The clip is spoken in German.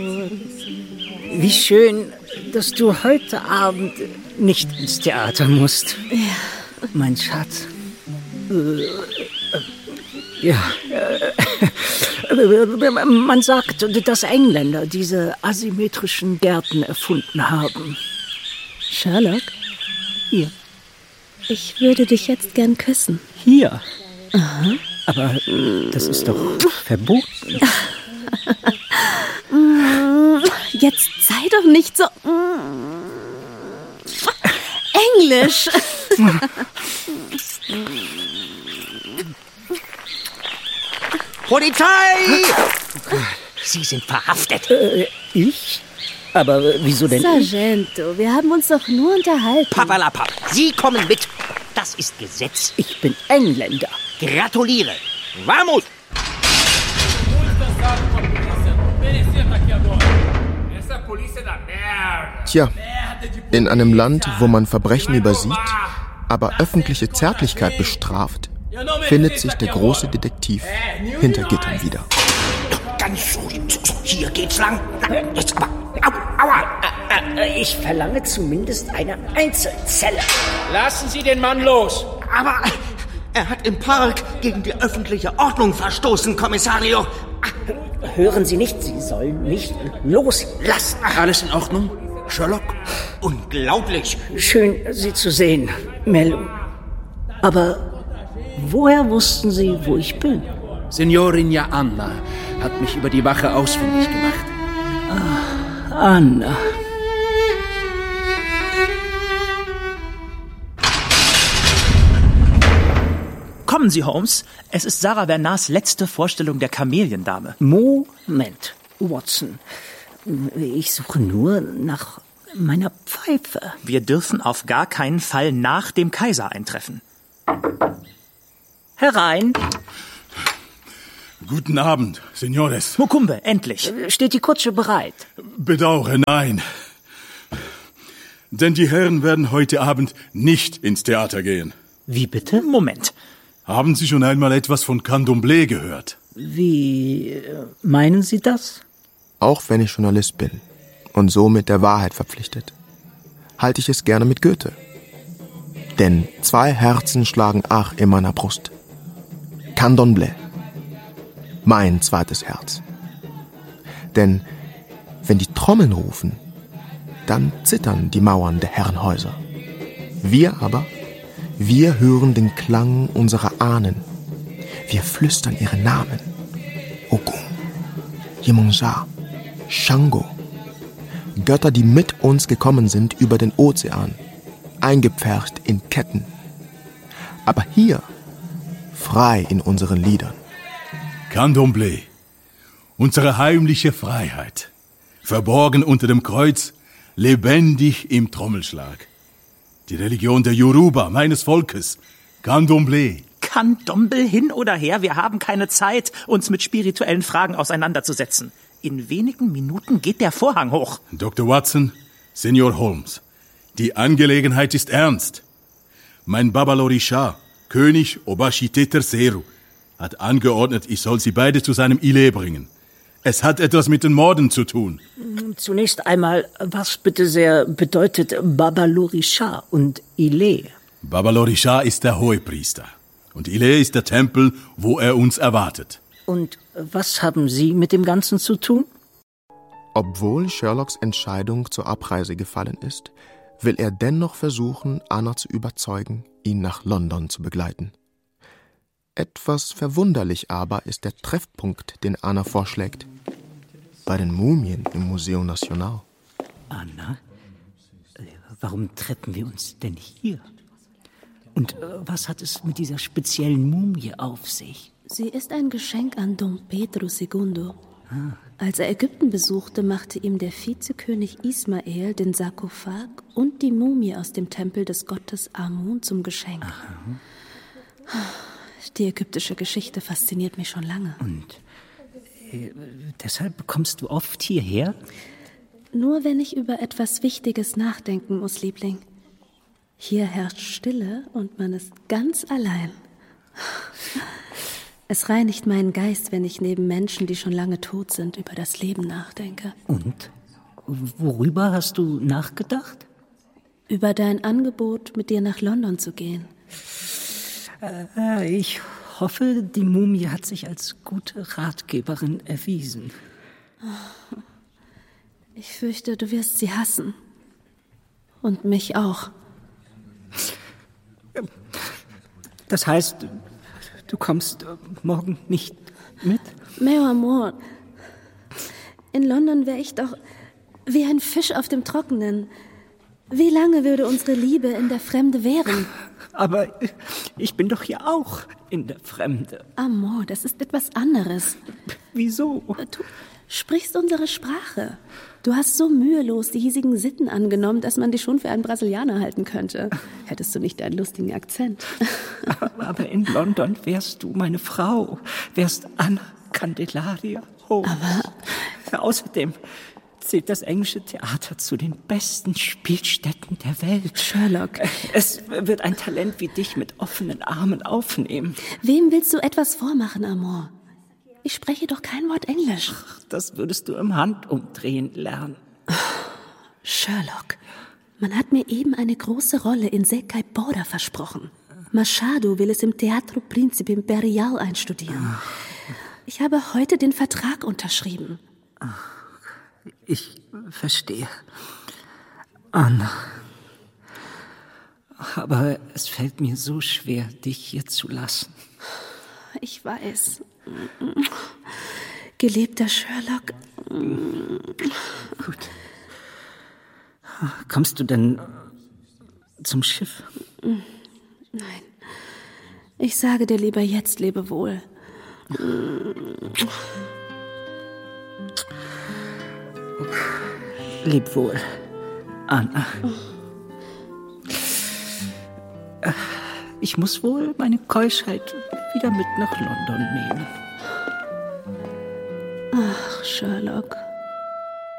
Wie schön, dass du heute Abend nicht ins Theater musst. Ja. Mein Schatz. Ja. Man sagt, dass Engländer diese asymmetrischen Gärten erfunden haben. Sherlock? Hier. Ich würde dich jetzt gern küssen. Hier? Aha. Aber das ist doch verboten. Jetzt sei doch nicht so englisch. Polizei! Sie sind verhaftet. Ich? Aber wieso denn? Sargento, wir haben uns doch nur unterhalten. Papalapap, Sie kommen mit. Das ist Gesetz. Ich bin Engländer. Gratuliere. Vamos! Tja, in einem Land, wo man Verbrechen übersieht, aber öffentliche Zärtlichkeit bestraft, findet sich der große Detektiv hinter Gittern wieder. Ganz so, hier geht's lang. Jetzt aber, aua. Ich verlange zumindest eine Einzelzelle. Lassen Sie den Mann los! Aber er hat im Park gegen die öffentliche Ordnung verstoßen, Kommissario. Hören Sie nicht, Sie sollen nicht loslassen. Alles in Ordnung, Sherlock? Unglaublich. Schön, Sie zu sehen, Mello. Aber woher wussten Sie, wo ich bin? Signorina Anna hat mich über die Wache ausfindig gemacht. Anna. Kommen Sie, Holmes. Es ist Sarah Bernards letzte Vorstellung der Kameliendame. Moment, Watson. Ich suche nur nach meiner Pfeife. Wir dürfen auf gar keinen Fall nach dem Kaiser eintreffen. Herein. Guten Abend, Signores. Mukumbe, endlich. Steht die Kutsche bereit? Bedauere, nein. Denn die Herren werden heute Abend nicht ins Theater gehen. Wie bitte? Moment. Haben Sie schon einmal etwas von Candomblé gehört? Wie meinen Sie das? Auch wenn ich Journalist bin und somit der Wahrheit verpflichtet, halte ich es gerne mit Goethe. Denn 2 Herzen schlagen ach in meiner Brust. Candomblé. Mein zweites Herz. Denn wenn die Trommeln rufen, dann zittern die Mauern der Herrenhäuser. Wir hören den Klang unserer Ahnen. Wir flüstern ihre Namen. Ogum, Yemonja, Shango. Götter, die mit uns gekommen sind über den Ozean, eingepfercht in Ketten. Aber hier, frei in unseren Liedern. Candomblé, unsere heimliche Freiheit, verborgen unter dem Kreuz, lebendig im Trommelschlag. Die Religion der Yoruba, meines Volkes, Candomblé. Candomblé hin oder her, wir haben keine Zeit, uns mit spirituellen Fragen auseinanderzusetzen. In wenigen Minuten geht der Vorhang hoch. Dr. Watson, Senior Holmes, die Angelegenheit ist ernst. Mein Babalorisha, König Obashite III, hat angeordnet, ich soll sie beide zu seinem Ile bringen. Es hat etwas mit den Morden zu tun. Zunächst einmal, was bitte sehr bedeutet Babalorisha und Ile? Babalorisha ist der Hohepriester und Ile ist der Tempel, wo er uns erwartet. Und was haben Sie mit dem Ganzen zu tun? Obwohl Sherlocks Entscheidung zur Abreise gefallen ist, will er dennoch versuchen, Anna zu überzeugen, ihn nach London zu begleiten. Etwas verwunderlich aber ist der Treffpunkt, den Anna vorschlägt. Bei den Mumien im Museum National. Anna, warum treffen wir uns denn hier? Und was hat es mit dieser speziellen Mumie auf sich? Sie ist ein Geschenk an Dom Pedro II. Als er Ägypten besuchte, machte ihm der Vizekönig Ismael den Sarkophag und die Mumie aus dem Tempel des Gottes Amun zum Geschenk. Aha. Die ägyptische Geschichte fasziniert mich schon lange. Und deshalb kommst du oft hierher? Nur wenn ich über etwas Wichtiges nachdenken muss, Liebling. Hier herrscht Stille und man ist ganz allein. Es reinigt meinen Geist, wenn ich neben Menschen, die schon lange tot sind, über das Leben nachdenke. Und? Worüber hast du nachgedacht? Über dein Angebot, mit dir nach London zu gehen. Ich hoffe, die Mumie hat sich als gute Ratgeberin erwiesen. Ich fürchte, du wirst sie hassen. Und mich auch. Das heißt, du kommst morgen nicht mit? Meu amor, in London wäre ich doch wie ein Fisch auf dem Trockenen. Wie lange würde unsere Liebe in der Fremde währen? Aber ich bin doch hier auch in der Fremde. Amor, das ist etwas anderes. Wieso? Du sprichst unsere Sprache. Du hast so mühelos die hiesigen Sitten angenommen, dass man dich schon für einen Brasilianer halten könnte. Hättest du nicht einen lustigen Akzent. Aber in London wärst du meine Frau. Wärst Anna Candelaria Holmes. Aber außerdem zählt das englische Theater zu den besten Spielstätten der Welt. Sherlock. Es wird ein Talent wie dich mit offenen Armen aufnehmen. Wem willst du etwas vormachen, Amor? Ich spreche doch kein Wort Englisch. Das würdest du im Handumdrehen lernen. Sherlock, man hat mir eben eine große Rolle in Sekai Borda versprochen. Machado will es im Teatro Príncipe Imperial einstudieren. Ich habe heute den Vertrag unterschrieben. Ich verstehe. Anna. Aber es fällt mir so schwer, dich hier zu lassen. Ich weiß. Geliebter Sherlock. Gut. Kommst du denn zum Schiff? Nein. Ich sage dir lieber jetzt Lebewohl. Leb wohl, Anna. Ich muss wohl meine Keuschheit wieder mit nach London nehmen. Ach, Sherlock.